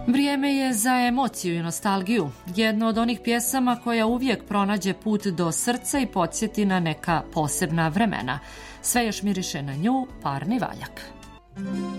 Vrijeme je za emociju i nostalgiju. Jedna od onih pjesama koja uvijek pronađe put do srca i podsjeti na neka posebna vremena. Sve još miriše na nju, Parni valjak.